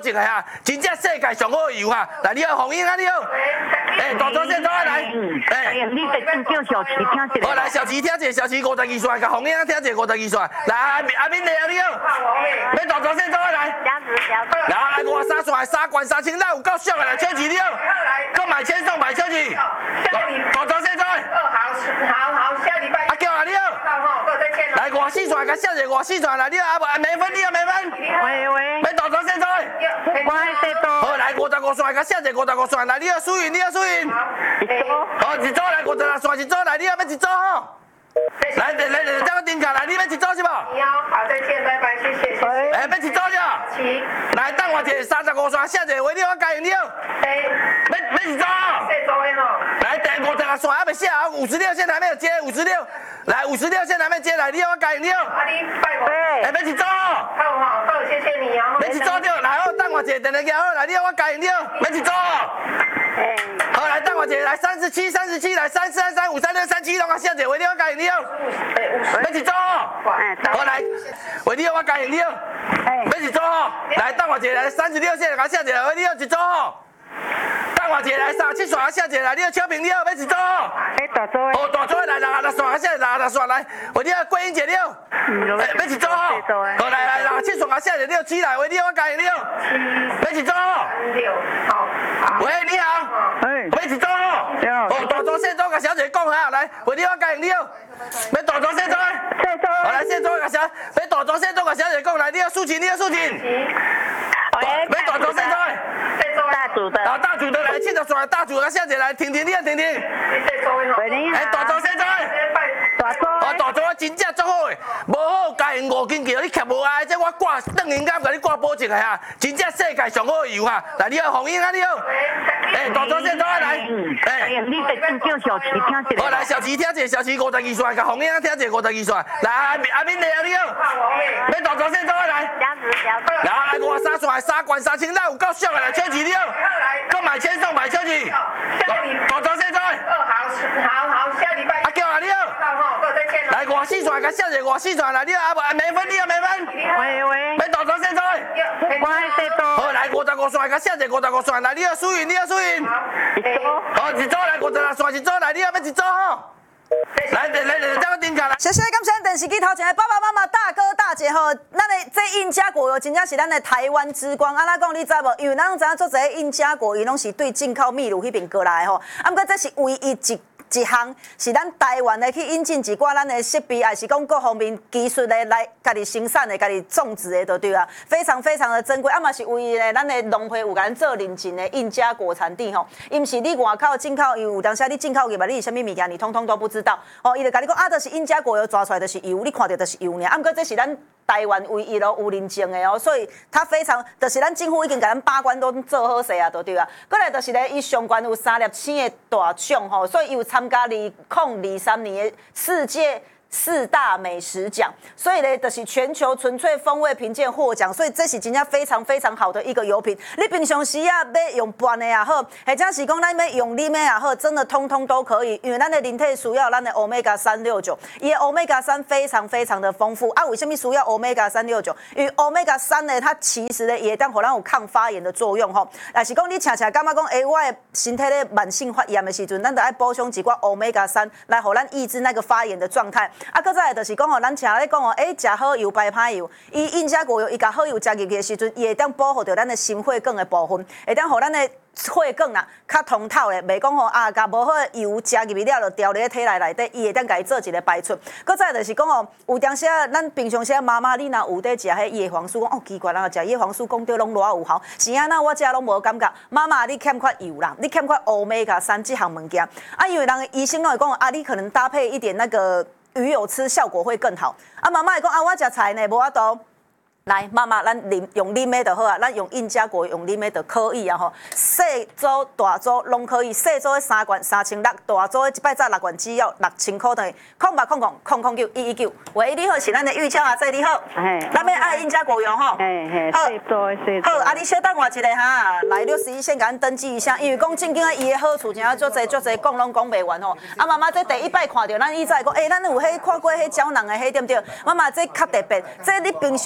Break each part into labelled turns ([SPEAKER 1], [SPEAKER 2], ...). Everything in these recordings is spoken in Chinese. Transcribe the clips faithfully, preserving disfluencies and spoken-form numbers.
[SPEAKER 1] 证的哈，真正世界上好的油哈。来，你好，红英啊，你好。哎，大专生走啊来。
[SPEAKER 2] 哎，你得先叫小齐听一下。
[SPEAKER 1] 好，来，小齐听一下，小齐五十二岁，甲红英啊听一下五十二岁。来，阿阿敏丽啊，你好。要大专生走啊来。
[SPEAKER 3] 小子小子。
[SPEAKER 1] 来，五十三岁，三罐三千，那有够俗的来，小齐你好。购买千送百，小齐。大专生走。
[SPEAKER 4] 哦，好，好好，下礼拜。
[SPEAKER 1] 阿叫啊，你好。
[SPEAKER 4] 好好，各位再见。
[SPEAKER 1] 来，五四岁，甲小姐五四岁来，你好，阿美芬，你好，美芬。
[SPEAKER 2] 喂喂。
[SPEAKER 1] 要大专生走。
[SPEAKER 2] 我还在做。
[SPEAKER 1] 好，来五十五岁，甲小姐五十五岁来，你好，苏云，你好，苏云。好，一组来五十六岁，一组来，你好，要一组吼。来，来来来，这个顶卡来，你要一组是不？
[SPEAKER 4] 你好，好，再见，拜拜，谢谢，谢谢。
[SPEAKER 1] 哎，要一组了。
[SPEAKER 4] 齐。
[SPEAKER 1] 来，等我一个三十五岁，小姐，为你我教你了。
[SPEAKER 4] 哎。
[SPEAKER 1] 要要一组。
[SPEAKER 4] 这组的吼。
[SPEAKER 1] 来，第五十六岁还没下，好，五十六现在还没有接，五十六。来，五十六现在还没接，来，你好，我教你了。
[SPEAKER 4] 阿你拜拜。
[SPEAKER 1] 哎，要一组。
[SPEAKER 4] 好好好，谢谢你啊。
[SPEAKER 1] 要一组着，来好，等我一个电话机好，来，你好，我教你了，要一组。
[SPEAKER 3] 哎。
[SPEAKER 1] 好，来，等我一个，来三十七，三十七，来三三三五三六三七，拢啊，小姐，为你我教你了。要一组。好，来，为你我教你了。要一组。来，等我一个，来三十六岁，甲小姐，为你好一组。等我一个来三十七岁，小姐来，你好超平，你好要一组。
[SPEAKER 2] 哎，大组
[SPEAKER 1] 哦，大组来六十六岁，小姐六十六岁来，为你好桂英姐你好。哎，要一组。好，来来六十七岁，小姐你好起来，为你好我教你了。要一组。
[SPEAKER 4] 六，好。
[SPEAKER 1] 喂，你好。
[SPEAKER 2] 哎。
[SPEAKER 1] 要一组。哦，大组小组甲小姐讲下，来，为你我教你了。要大组小组。
[SPEAKER 2] 小组。
[SPEAKER 1] 好来，小组甲小，要大组小组甲小姐讲来，你好苏晴，你好苏晴。
[SPEAKER 3] 喂。
[SPEAKER 1] 要大组小组。
[SPEAKER 3] 大组的。
[SPEAKER 1] 啊，大组的来，七十岁大组甲小姐来，婷婷你好，婷婷。
[SPEAKER 3] 喂，你好。
[SPEAKER 1] 哎，大组小组。
[SPEAKER 2] 大组。
[SPEAKER 1] 哦，大组真正足好诶，无好加因五斤叫你欠无爱，这我挂邓银刚甲你挂保证的哈，真正世界上好的油哈。来，你好，红英啊，你好。哎，大组小组来。
[SPEAKER 2] 哎，你得先叫小齐听一下。
[SPEAKER 1] 好，来，小齐听一下，小齐五十二岁，甲红英啊听一下五十二岁。来，阿阿敏丽啊，你好。要大组小组来。
[SPEAKER 3] 小子小子。
[SPEAKER 1] 来，五十三岁，三罐三千，那有够俗的来，小齐你好。购买千送百，小齐。大组小组。
[SPEAKER 4] 哦，好，好好，下礼拜。
[SPEAKER 1] 阿叫啊，你好。
[SPEAKER 4] 好好，各位再见。
[SPEAKER 1] 来，五四岁，甲小姐五四岁来，你好，阿美芬，你好，美芬。
[SPEAKER 2] 喂喂。
[SPEAKER 1] 要大组小组。
[SPEAKER 2] 我还在做。
[SPEAKER 1] 好，来五十五岁，甲小姐五十五岁来，你好，苏云，你好，苏云。
[SPEAKER 2] 一组。
[SPEAKER 1] 好，一组来五十六岁，一组来，你好，要一组吼。来来来来，这个顶卡来。
[SPEAKER 5] 谢谢，感谢电视机头前的爸爸妈妈、大哥大姐吼，咱的这印加果油真正是咱的台湾之光。安怎讲你知无？因为咱拢知影做这印加果油拢是对进口秘鲁迄边过来的吼，啊，毋过这是唯一一。一项是咱台湾的去引进一寡咱的设备，还是讲各方面技术的来家己生产的、家己种植的，就对啊，非常非常的珍贵。啊嘛是唯一的咱的农会有甲咱做认证的印加果产地吼，伊毋是你外口进口油，有当时你进口入来，你是啥物物件，你通通都不知道。哦，伊就甲你讲啊，就是印加果油抓出来就是油，你看到就是油尔。啊，毋过这是咱台湾唯一咯有认证的哦，所以它非常，就是咱政府已经甲咱把关都做好势啊，就对啊。过来就是咧，伊上悬有三粒星的大奖吼，所以伊有参加二零二三年的世界四大美食奖，所以呢，就是全球纯粹风味评鉴获奖，所以这是真正非常非常好的一个油品。你平常时啊要用拌的也好，或者是讲咱要用啉的也好，真的通通都可以，因为咱的人体需要咱的 omega 三六九，伊的 omega 三非常非常的丰富啊。为什么需要 omega 三六九？因为 omega 三呢，它其实呢也当互咱有抗发炎的作用吼。但是讲你恰恰感觉讲，哎，我的身体咧慢性发炎的时阵，咱就爱补充几寡 omega 三来互咱抑制那个发炎的状态。啊，搁再来就是讲哦，咱常咧讲哦，哎，食好油排歹油，伊印加果油，伊甲好油食入去的时阵，伊会当保护着咱的心血管的部分，会当互咱的血管啦较通透的，袂讲吼啊，甲无好的油食入去了，就掉咧体内内底，伊会当甲伊做一个排出。搁再就是讲哦，有当时啊，咱平常时妈妈你若有在食迄叶黄素，讲哦奇怪啦，食叶黄素讲对拢偌有效，是安那我食拢无感觉。妈妈你欠缺油啦，你欠缺 omega 三这项物件，啊，因为人医生拢会讲啊，你可能搭配一点那个。鱼油吃效果会更好。啊，妈妈会讲啊，我食菜呢无法度。来，妈妈，咱啉用啉的就好啊，咱用印加果用啉的就可以啊吼。细组大组拢可以，细组的三罐三千六，大组的一摆早六罐只要六千块等于。空八空空空空九一一九，喂，你好，是咱的玉超阿姐，你好。嘿。咱要爱印加果油吼。嘿嘿。好，细组的细组。好，啊，你稍等我一下哈，来六十一先给咱登记一下，因为讲正经啊，伊的好处真啊，足侪足侪讲拢讲袂完吼。啊，妈妈，这第一摆看到，咱以前讲，诶、欸，咱有迄看过迄胶囊的迄对不对？妈妈，这较特别，这你平常时啊咧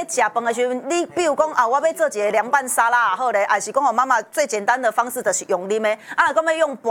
[SPEAKER 5] 食饭的时候，你比如讲啊，我要做一个凉拌沙拉也好咧，还是讲哦妈妈最简单的方式就是用啉的，啊，讲要用